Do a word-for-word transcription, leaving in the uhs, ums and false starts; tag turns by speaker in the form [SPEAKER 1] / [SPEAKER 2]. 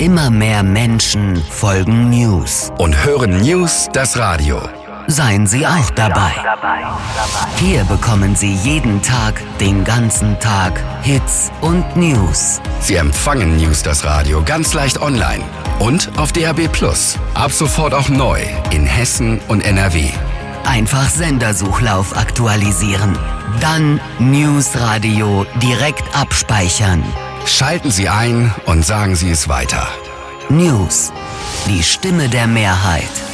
[SPEAKER 1] Immer mehr Menschen folgen News.
[SPEAKER 2] Und hören News das Radio.
[SPEAKER 1] Seien Sie auch dabei. Hier bekommen Sie jeden Tag, den ganzen Tag, Hits und News.
[SPEAKER 2] Sie empfangen News das Radio ganz leicht online und auf D A B plus. Ab sofort auch neu in Hessen und N R W.
[SPEAKER 1] Einfach Sendersuchlauf aktualisieren. Dann News Radio direkt abspeichern.
[SPEAKER 2] Schalten Sie ein und sagen Sie es weiter.
[SPEAKER 1] News, die Stimme der Mehrheit.